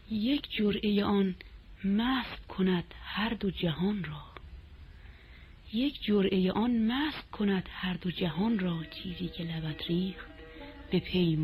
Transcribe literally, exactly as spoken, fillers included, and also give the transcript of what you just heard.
یک جرعه آن مست کند هر دو جهان را. یک جرعه آن مست کند هر دو جهان را. چیزی که لبت ریخت به پیمان